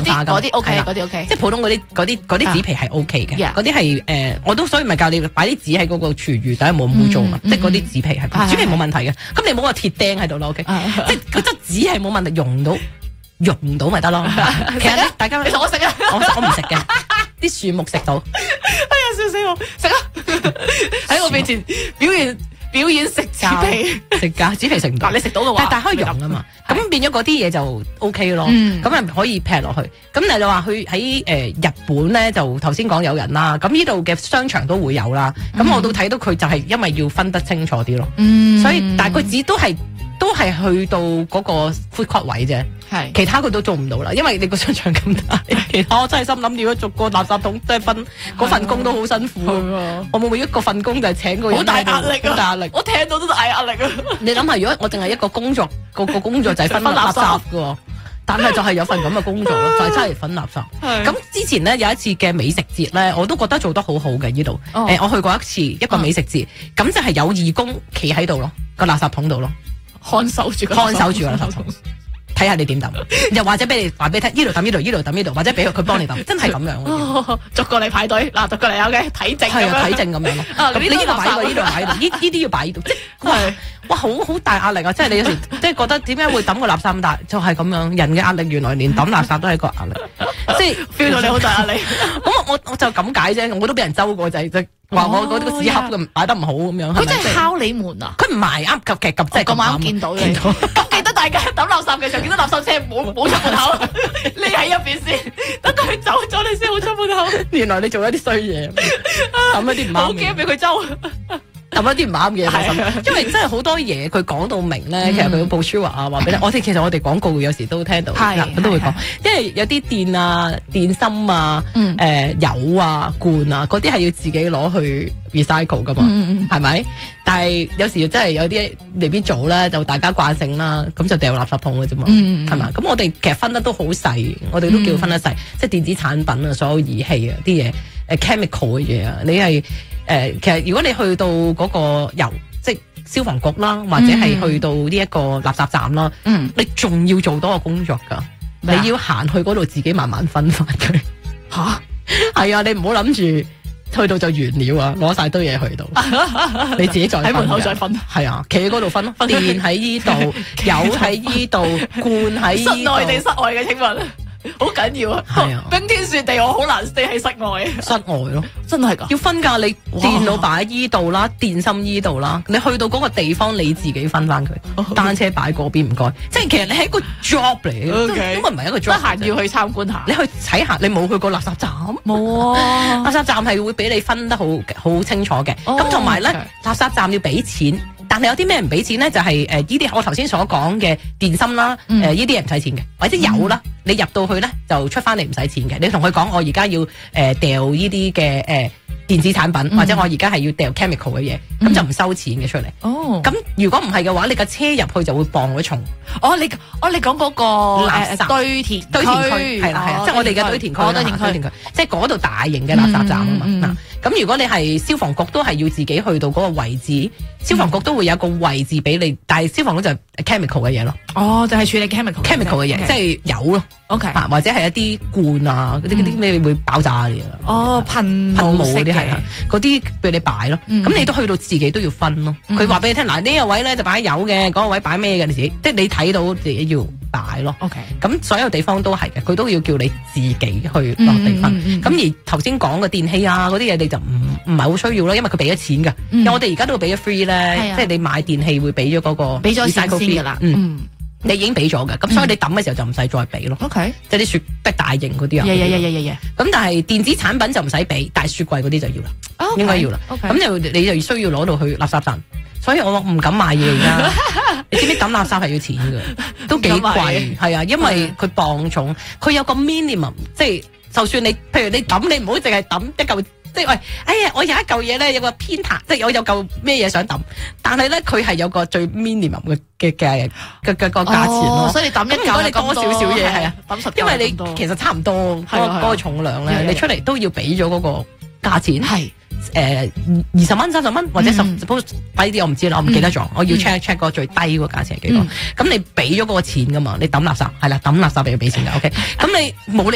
化㗎。 嗰啲 OK，嗰啲 OK， 即係普通嗰啲紙皮係 OK 嘅，嗰啲係我都所以咪教你擺啲紙喺嗰個廚餘底冇咁污糟嘛，即係嗰啲紙皮係紙皮冇問題嘅。咁你冇個鐵釘喺度咯 OK，即係嗰張紙係冇問題，溶到咪得咯。其實咧，大家你同我食啊， 我唔食嘅，啲樹木食到。 哎呀，笑死我！食啊！喺我面前表演食紙皮， 食㗎紙皮食唔到。 你食到嘅話， 但係可以溶啊嘛，咁變咗嗰啲嘢就 OK 咯。咁啊可以劈落去。咁你就話去喺日本咧，就頭先講有人啦。咁呢度嘅商場都會有啦。咁我都睇到佢就係因為要分得清楚啲咯。所以但係佢只都係去到嗰個 food court 位啫。係，其他佢都做唔到啦，因為你個商場咁大。其他我真係心諗，如果逐個垃圾桶即係分嗰份工都好辛苦。我冇每一個份工就係請個人，好大壓力啊！好大壓力，我聽到都大壓力啊！你諗下，如果我淨係一個工作，個工作就係分垃圾㗎，但係就係有份咁嘅工作咯，就係真係分垃圾。咁之前咧有一次嘅美食節咧，我都覺得做得好好嘅呢度。我去過一個美食節，咁就係有義工企喺度咯，個垃圾桶度咯，看守住個垃圾桶。睇下你點抌，又或者俾你話俾你聽，呢度抌呢度，呢度抌呢度，或者俾佢幫你抌，真係咁樣。逐個嚟排隊，嗱，逐個嚟有嘅睇證，係啊，睇證咁樣咯。咁你呢度擺呢度，呢度擺呢度，呢啲要擺呢度，即係哇，好大壓力啊！即係你有時即係覺得點解會抌個垃圾咁大，就係咁樣。人嘅壓力原來連抌垃圾都係一個壓力，即係 feel 到你好大壓力。咁我就咁解啫，我都俾人周過就係話我嗰個紙盒咁擺得唔好咁樣。佢真係敲你門啊！佢唔係啱及即係咁啱見到你。記得大家抌垃圾嘅時候，見到垃圾車冇出門口，你喺入邊先，等佢走咗你先好出門口。原來你做一啲衰嘢，抌一啲唔啱嘅。好驚俾佢周。抌一啲唔啱嘅，因為真係好多嘢佢講到明咧，其實佢報書話話俾你，其實我哋廣告有時都聽到，佢都會講，因為有啲電啊、電芯啊、油啊、罐啊嗰啲係要自己攞去 recycle 噶嘛，係咪？但係有時真係有啲未必做咧，就大家慣性啦，咁就掉垃圾桶嘅啫嘛，係嘛？咁我哋其實分得都好細，我哋都叫分得細，即係電子產品啊、所有儀器啊、啲嘢chemical 嘅嘢啊，你係。其實如果你去到嗰個即係消防局啦，或者係去到呢一個垃圾站啦，你仲要做多個工作㗎，你要行去嗰度自己慢慢分翻佢。吓？係啊，你唔好諗住去到就完了啊，攞晒堆嘢去到，你自己再喺門口再分。係啊，企喺嗰度分咯，電喺依度，油喺依度，罐喺依度。室內定室外嘅請問？好緊要啊！係啊，冰天雪地我好難 stay 喺室外。室外咯，真係噶，要分噶。你電腦擺喺依度啦，電芯依度啦，你去到嗰個地方你自己分翻佢。單車擺嗰邊唔該，即係其實你係一個 job 嚟嘅，咁唔係一個 job。得閒要去參觀下，你去睇下，你冇去過垃圾站？冇啊！垃圾站係會俾你分得好清楚嘅。咁同埋咧，垃圾站要俾錢。但係有啲咩唔俾錢咧？就係呢啲我頭先所講嘅電芯啦，呢啲嘢唔使錢嘅，或者有啦，你入到去咧就出翻嚟唔使錢嘅。你同佢講我而家要掉呢啲嘅電子產品，或者我而家係要掉 chemical 嘅嘢，咁就唔收錢嘅出嚟。哦，咁如果唔係嘅話，你架車入去就會磅咗重。你講嗰個垃圾堆填區係啦，即係我哋嘅堆填區，即係嗰度大型嘅垃圾站啊嘛。咁如果你係消防局都係要自己去到嗰個位置，消防局都會有一個位置俾你，但係消防局就係 chemical 嘅嘢咯。哦，就係處理 chemical 嘅嘢，即係油咯。OK，或者係一啲罐啊，嗰啲咩會爆炸嘅嘢。哦，噴霧嗰啲係啊，嗰啲俾你擺咯。咁你都去到自己都要分咯。佢話俾你聽，嗱呢個位咧就擺油嘅，嗰個位擺咩嘅，你自己即係你睇到自己要擺咯。OK，咁所有地方都係嘅，佢都要叫你自己去落地分。咁而頭先講嘅電器啊嗰啲嘢，你就唔係好需要啦，因為佢俾咗錢噶。我哋而家都會俾咗 free 咧，即係你買電器會俾咗嗰個俾咗錢先噶啦。你已經俾咗嘅，咁所以你抌嘅時候就唔使再俾咯。OK，即係啲雪碧大型嗰啲啊。咁但係電子產品就唔使俾，但係雪櫃嗰啲就要啦，應該要啦。咁你就需要攞到去垃圾站，所以我唔敢買嘢而家。你知唔知抌垃圾係要錢嘅，都幾貴。係啊，因為佢磅重，佢有個 minimum， 即係就算你譬如你抌，你唔好淨係抌一嚿。即係喂，哎呀，我有一嚿嘢咧，有個偏袒，即係我有嚿咩嘢想抌，但係咧佢係有個最 minimum 嘅個價錢咯。所以你抌一嚿，你多少少嘢係啊，因為你其實差唔多嗰個重量咧，你出嚟都要俾咗嗰個價錢。係20蚊、30蚊或者10，低啲我唔知啦，我唔記得咗，我要 check 嗰個最低嗰個價錢係幾多。咁你俾咗嗰個錢噶嘛？你抌垃圾係啦，抌垃圾你要俾錢噶。OK，咁你冇理